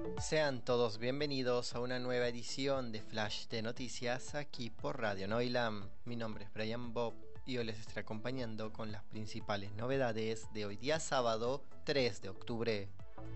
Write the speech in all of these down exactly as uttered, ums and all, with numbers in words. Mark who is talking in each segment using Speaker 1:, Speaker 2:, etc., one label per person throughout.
Speaker 1: Sean todos bienvenidos a una nueva edición de Flash de Noticias aquí por Radio Noilam. Mi nombre es Brian Bob y hoy les estaré acompañando con las principales novedades de hoy día sábado tres de octubre.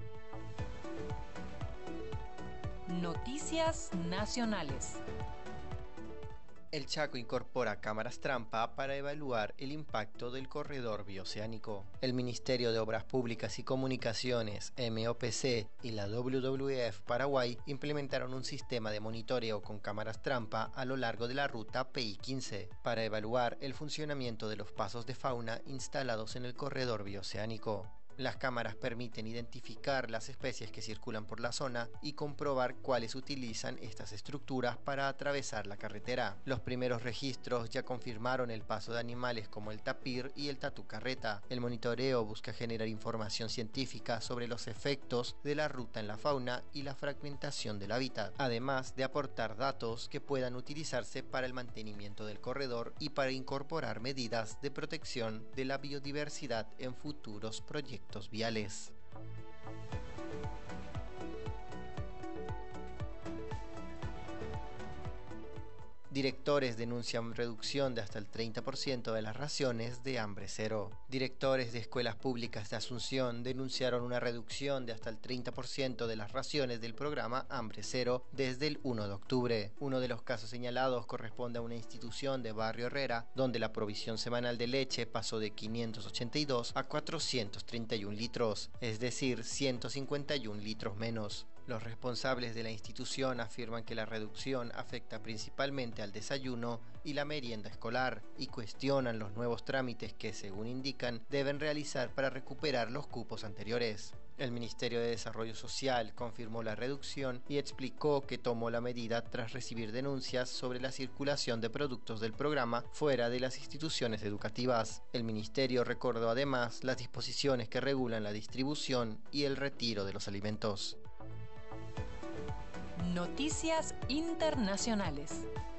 Speaker 2: Noticias nacionales.
Speaker 1: El Chaco incorpora cámaras trampa para evaluar el impacto del corredor bioceánico. El Ministerio de Obras Públicas y Comunicaciones, M O P C, y la W W F Paraguay implementaron un sistema de monitoreo con cámaras trampa a lo largo de la ruta P I quince para evaluar el funcionamiento de los pasos de fauna instalados en el corredor bioceánico. Las cámaras permiten identificar las especies que circulan por la zona y comprobar cuáles utilizan estas estructuras para atravesar la carretera. Los primeros registros ya confirmaron el paso de animales como el tapir y el tatu carreta. El monitoreo busca generar información científica sobre los efectos de la ruta en la fauna y la fragmentación del hábitat, además de aportar datos que puedan utilizarse para el mantenimiento del corredor y para incorporar medidas de protección de la biodiversidad en futuros proyectos viales. Directores denuncian reducción de hasta el treinta por ciento de las raciones de Hambre Cero. Directores de escuelas públicas de Asunción denunciaron una reducción de hasta el treinta por ciento de las raciones del programa Hambre Cero desde el primero de octubre. Uno de los casos señalados corresponde a una institución de Barrio Herrera, donde la provisión semanal de leche pasó de quinientos ochenta y dos a cuatrocientos treinta y uno litros, es decir, ciento cincuenta y uno litros menos. Los responsables de la institución afirman que la reducción afecta principalmente al desayuno y la merienda escolar y cuestionan los nuevos trámites que, según indican, deben realizar para recuperar los cupos anteriores. El Ministerio de Desarrollo Social confirmó la reducción y explicó que tomó la medida tras recibir denuncias sobre la circulación de productos del programa fuera de las instituciones educativas. El Ministerio recordó además las disposiciones que regulan la distribución y el retiro de los alimentos.
Speaker 2: Noticias internacionales.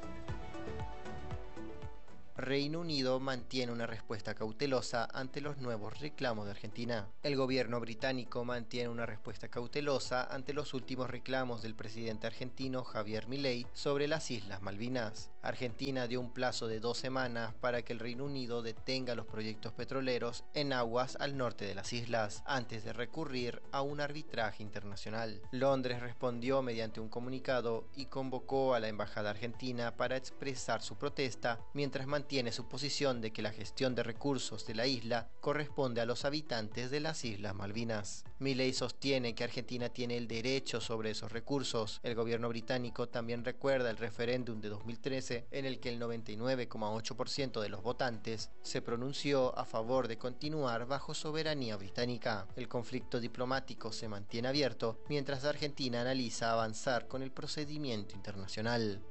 Speaker 1: Reino Unido mantiene una respuesta cautelosa ante los nuevos reclamos de Argentina. El gobierno británico mantiene una respuesta cautelosa ante los últimos reclamos del presidente argentino Javier Milei sobre las Islas Malvinas. Argentina dio un plazo de dos semanas para que el Reino Unido detenga los proyectos petroleros en aguas al norte de las islas, antes de recurrir a un arbitraje internacional. Londres respondió mediante un comunicado y convocó a la embajada argentina para expresar su protesta, mientras mantiene Tiene su posición de que la gestión de recursos de la isla corresponde a los habitantes de las Islas Malvinas. Milei sostiene que Argentina tiene el derecho sobre esos recursos. El gobierno británico también recuerda el referéndum de dos mil trece, en el que el noventa y nueve coma ocho por ciento de los votantes se pronunció a favor de continuar bajo soberanía británica. El conflicto diplomático se mantiene abierto mientras Argentina analiza avanzar con el procedimiento internacional.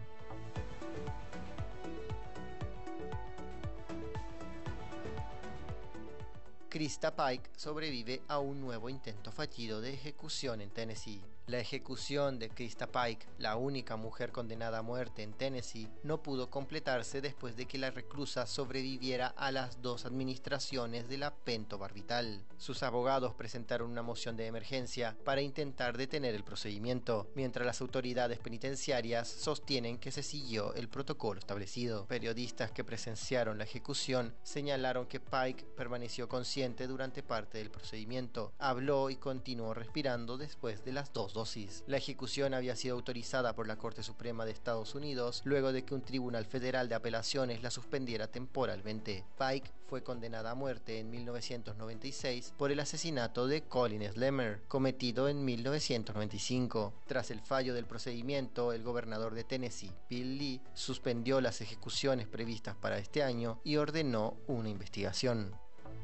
Speaker 1: Krista Pike sobrevive a un nuevo intento fallido de ejecución en Tennessee. La ejecución de Krista Pike, la única mujer condenada a muerte en Tennessee, no pudo completarse después de que la reclusa sobreviviera a las dos administraciones de la pentobarbital. Sus abogados presentaron una moción de emergencia para intentar detener el procedimiento, mientras las autoridades penitenciarias sostienen que se siguió el protocolo establecido. Periodistas que presenciaron la ejecución señalaron que Pike permaneció consciente durante parte del procedimiento, habló y continuó respirando después de las dos dosis. La ejecución había sido autorizada por la Corte Suprema de Estados Unidos luego de que un tribunal federal de apelaciones la suspendiera temporalmente. Pike fue condenada a muerte en mil novecientos noventa y seis por el asesinato de Colin Slemmer, cometido en mil novecientos noventa y cinco. Tras el fallo del procedimiento, el gobernador de Tennessee, Bill Lee, suspendió las ejecuciones previstas para este año y ordenó una investigación.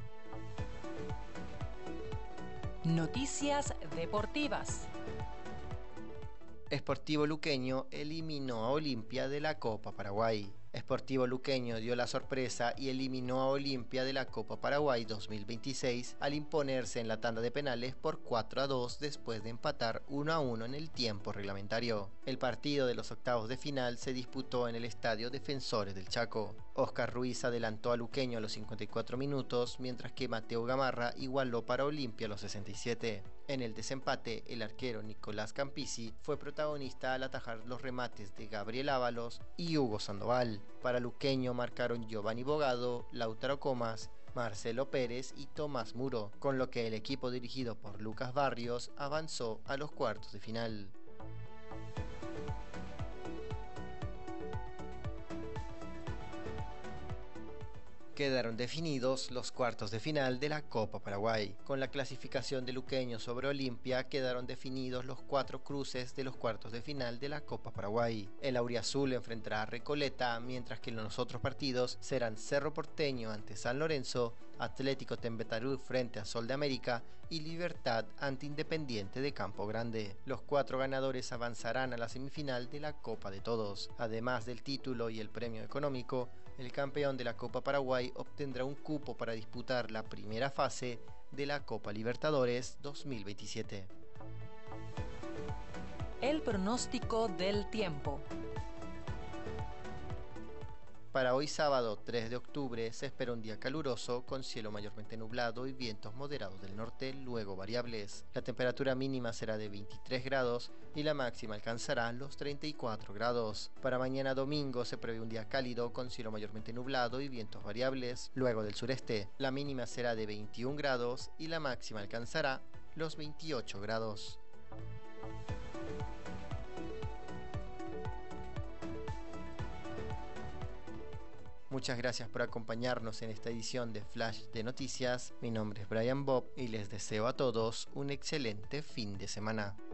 Speaker 2: Noticias deportivas.
Speaker 1: Sportivo Luqueño eliminó a Olimpia de la Copa Paraguay. Sportivo Luqueño dio la sorpresa y eliminó a Olimpia de la Copa Paraguay dos mil veintiséis al imponerse en la tanda de penales por cuatro a dos después de empatar uno a uno en el tiempo reglamentario. El partido de los octavos de final se disputó en el Estadio Defensores del Chaco. Oscar Ruiz adelantó a Luqueño a los cincuenta y cuatro minutos, mientras que Mateo Gamarra igualó para Olimpia a los sesenta y siete. En el desempate, el arquero Nicolás Campisi fue protagonista al atajar los remates de Gabriel Ábalos y Hugo Sandoval. Para Luqueño marcaron Giovanni Bogado, Lautaro Comas, Marcelo Pérez y Tomás Muro, con lo que el equipo dirigido por Lucas Barrios avanzó a los cuartos de final. Quedaron definidos los cuartos de final de la Copa Paraguay. Con la clasificación de Luqueño sobre Olimpia quedaron definidos los cuatro cruces de los cuartos de final de la Copa Paraguay. El auriazul enfrentará a Recoleta, mientras que los otros partidos serán Cerro Porteño ante San Lorenzo, Atlético Tembetarú frente a Sol de América y Libertad ante Independiente de Campo Grande. Los cuatro ganadores avanzarán a la semifinal de la Copa de Todos. Además del título y el premio económico, el campeón de la Copa Paraguay obtendrá un cupo para disputar la primera fase de la Copa Libertadores dos mil veintisiete.
Speaker 2: El pronóstico del tiempo.
Speaker 1: Para hoy sábado tres de octubre se espera un día caluroso con cielo mayormente nublado y vientos moderados del norte, luego variables. La temperatura mínima será de veintitrés grados y la máxima alcanzará los treinta y cuatro grados. Para mañana domingo se prevé un día cálido con cielo mayormente nublado y vientos variables, luego del sureste. La mínima será de veintiún grados y la máxima alcanzará los veintiocho grados. Muchas gracias por acompañarnos en esta edición de Flash de Noticias. Mi nombre es Brian Bob y les deseo a todos un excelente fin de semana.